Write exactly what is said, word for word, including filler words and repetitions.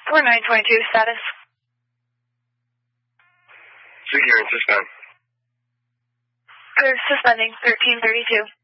four nine twenty-two, status. Secure and suspend. Clear suspending, thirteen thirty-two.